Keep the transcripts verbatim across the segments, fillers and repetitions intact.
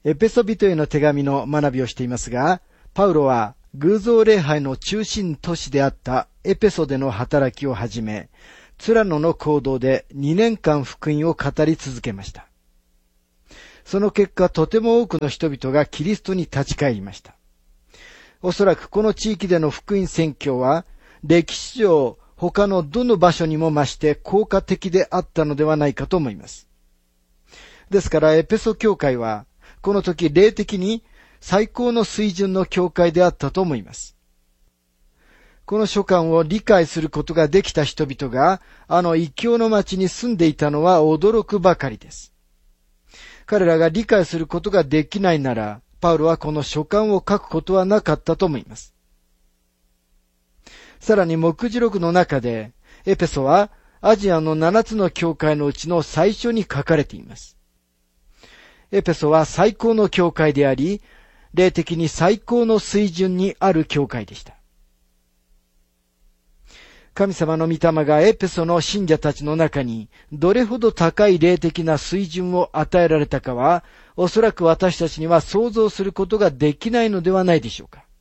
エペソビトへの手紙の学びをしていますが、パウロは偶像礼拝の中心都市であったエペソでの働きをはじめ、ツラノの行動でにねんかん福音を語り続けました。その結果、とても多くの人々がキリストに立ち返りました。おそらくこの地域での福音宣教は、歴史上他のどの場所にも増して効果的であったのではないかと思います。ですからエペソ教会は、この時霊的に最高の水準の教会であったと思います。この書簡を理解することができた人々が、あの異教の町に住んでいたのは驚くばかりです。彼らが理解することができないなら、パウロはこの書簡を書くことはなかったと思います。さらに目次録の中で、エペソはアジアの七つの教会のうちの最初に書かれています。エペソは最高の教会であり、霊的に最高の水準にある教会でした。神様の御霊がエペソの信者たちの中にどれほど高い霊的な水準を与えられたかは、おそらく私たちには想像することができないのではないでしょうか。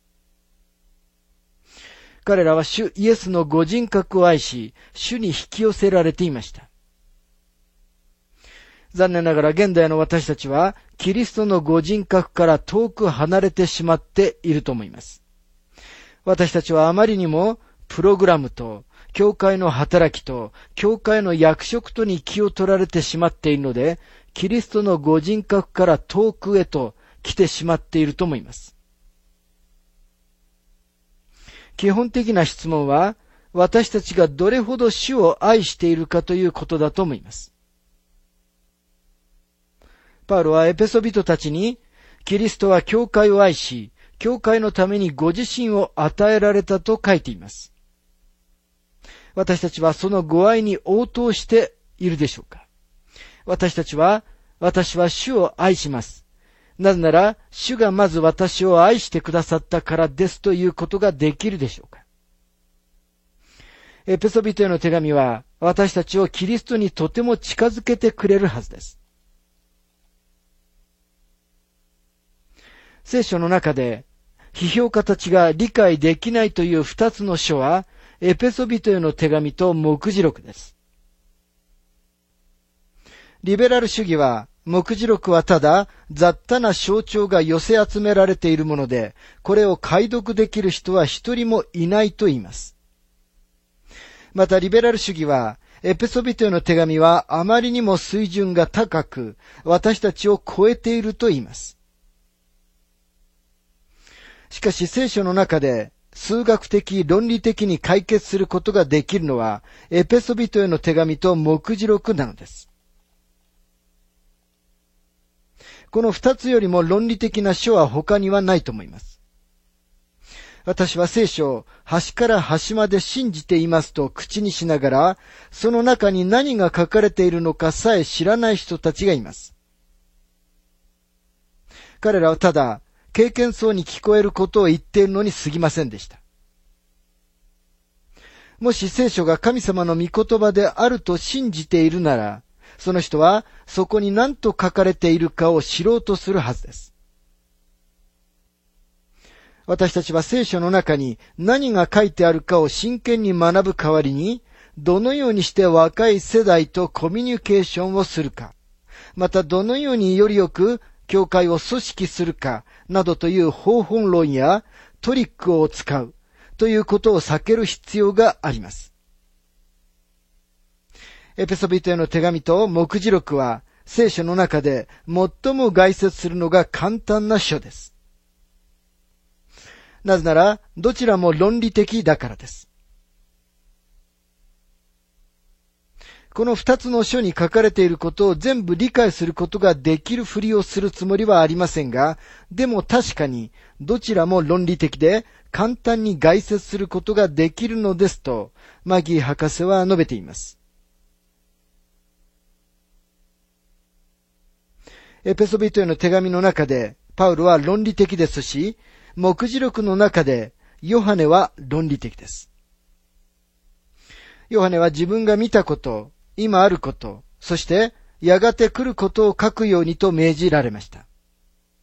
彼らは主イエスのご人格を愛し、主に引き寄せられていました。残念ながら現代の私たちは、キリストのご人格から遠く離れてしまっていると思います。私たちはあまりにも、プログラムと、教会の働きと、教会の役職とに気を取られてしまっているので、キリストのご人格から遠くへと来てしまっていると思います。基本的な質問は、私たちがどれほど主を愛しているかということだと思います。パウロはエペソ人たちに、キリストは教会を愛し、教会のためにご自身を与えられたと書いています。私たちはそのご愛に応答しているでしょうか。私たちは、私は主を愛します。なぜなら、主がまず私を愛してくださったからですということができるでしょうか。エペソ人への手紙は、私たちをキリストにとても近づけてくれるはずです。聖書の中で、批評家たちが理解できないという二つの書は、エペソ人への手紙と目次録です。リベラル主義は、目次録はただ雑多な象徴が寄せ集められているもので、これを解読できる人は一人もいないと言います。またリベラル主義は、エペソ人への手紙はあまりにも水準が高く、私たちを超えていると言います。しかし聖書の中で数学的論理的に解決することができるのはエペソ人への手紙と目次録なのです。この二つよりも論理的な書は他にはないと思います。私は聖書を端から端まで信じていますと口にしながら、その中に何が書かれているのかさえ知らない人たちがいます。彼らはただ経験そうに聞こえることを言っているのに過ぎませんでした。もし聖書が神様の御言葉であると信じているなら、その人はそこに何と書かれているかを知ろうとするはずです。私たちは聖書の中に何が書いてあるかを真剣に学ぶ代わりに、どのようにして若い世代とコミュニケーションをするか、またどのようによりよく教会を組織するかなどという方法論やトリックを使うということを避ける必要があります。エペソ人への手紙と目次録は聖書の中で最も概説するのが簡単な書です。なぜならどちらも論理的だからです。この二つの書に書かれていることを全部理解することができるふりをするつもりはありませんが、でも確かにどちらも論理的で簡単に概説することができるのですと、マギー博士は述べています。エペソ人への手紙の中でパウロは論理的ですし、目次録の中でヨハネは論理的です。ヨハネは自分が見たこと、今あること、そしてやがて来ることを書くようにと命じられました。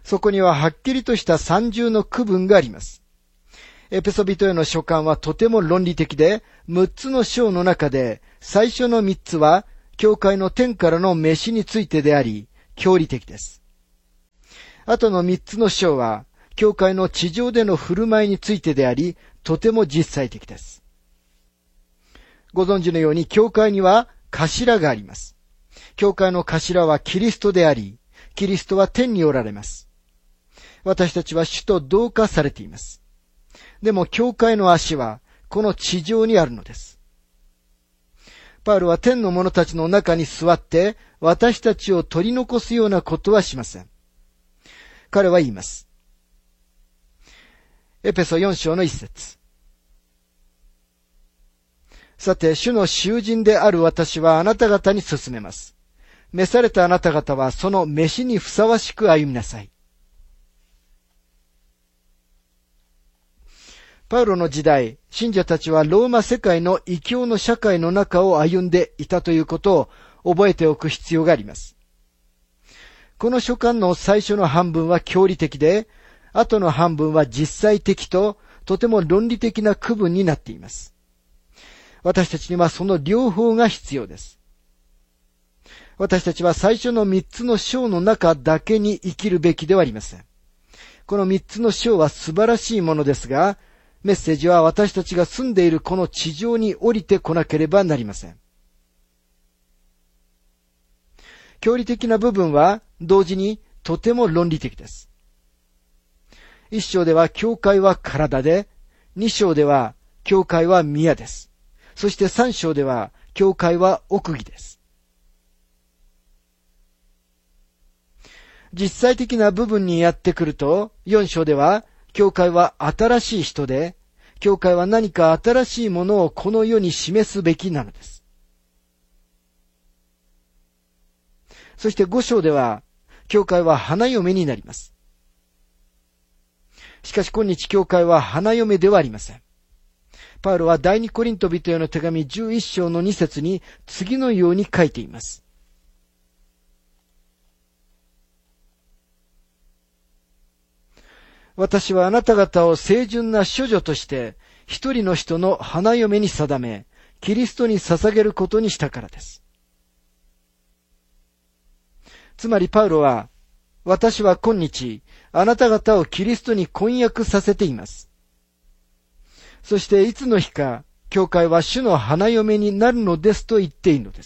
そこにははっきりとした三重の区分があります。エペソビトへの書簡はとても論理的で、むっつの章の中で最初のみっつは教会の天からの召しについてであり、教理的です。後のみっつの章は教会の地上での振る舞いについてであり、とても実際的です。ご存知のように教会には頭があります。教会の頭はキリストであり、キリストは天におられます。私たちは主と同化されています。でも教会の足はこの地上にあるのです。パウロは天の者たちの中に座って私たちを取り残すようなことはしません。彼は言います。エペソよん章の一節。さて、主の囚人である私はあなた方に進めます。召されたあなた方はその召しにふさわしく歩みなさい。パウロの時代、信者たちはローマ世界の異教の社会の中を歩んでいたということを覚えておく必要があります。この書簡の最初の半分は教理的で、後の半分は実際的ととても論理的な区分になっています。私たちにはその両方が必要です。私たちは最初の三つの章の中だけに生きるべきではありません。この三つの章は素晴らしいものですが、メッセージは私たちが住んでいるこの地上に降りてこなければなりません。教理的な部分は同時にとても論理的です。一章では教会は体で、二章では教会は宮です。そして三章では教会は奥義です。実際的な部分にやってくると、四章では教会は新しい人で、教会は何か新しいものをこの世に示すべきなのです。そして五章では、教会は花嫁になります。しかし今日教会は花嫁ではありません。パウロは第二コリント人への手紙じゅういち章のに節に次のように書いています。私はあなた方を清純な処女として一人の人の花嫁に定め、キリストに捧げることにしたからです。つまりパウロは、私は今日、あなた方をキリストに婚約させています。そしていつの日か、教会は主の花嫁になるのですと言っているのです。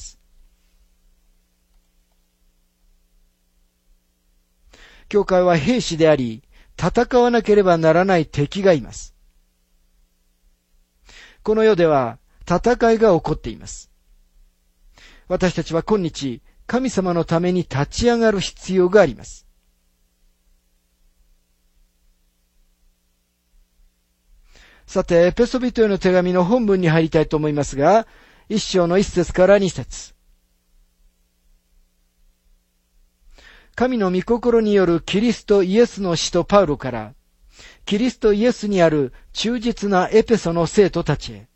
教会は兵士であり、戦わなければならない敵がいます。この世では戦いが起こっています。私たちは今日、神様のために立ち上がる必要があります。さて、エペソビトへの手紙の本文に入りたいと思いますが、一章の一節から二節。神の御心によるキリストイエスの使徒パウロから、キリストイエスにある忠実なエペソの生徒たちへ、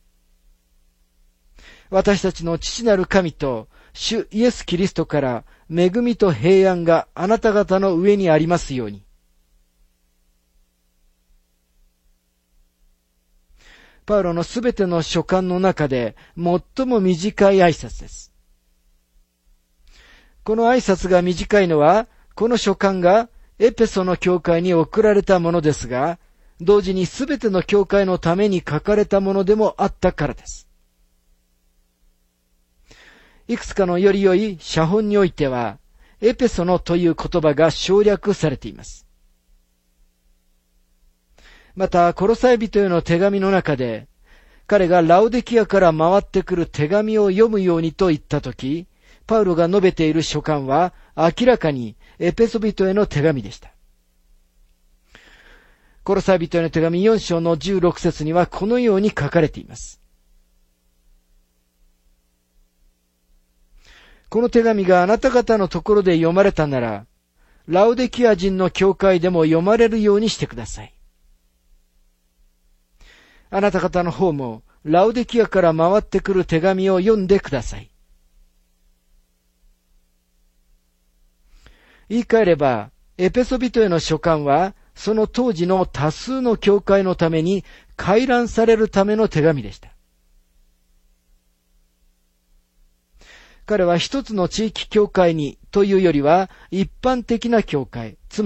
私たちの父なる神と主イエスキリストから恵みと平安があなた方の上にありますように。パウロのすべての書簡の中で最も短い挨拶です。この挨拶が短いのは、この書簡がエペソの教会に送られたものですが、同時にすべての教会のために書かれたものでもあったからです。いくつかのより良い写本においては、エペソのという言葉が省略されています。また、コロサイ人への手紙の中で、彼がラオデキアから回ってくる手紙を読むようにと言ったとき、パウロが述べている書簡は明らかにエペソ人への手紙でした。コロサイ人への手紙よん章のじゅうろく節にはこのように書かれています。この手紙があなた方のところで読まれたなら、ラオデキア人の教会でも読まれるようにしてください。あなた方の方もラオデキアから回ってくる手紙を読んでください。言い換えれば、 エペソビトへの書簡は、その当時の多数の教会のために回覧されるための手紙でした。彼は一つの地域教会にというよりは、一般的な教会、つまり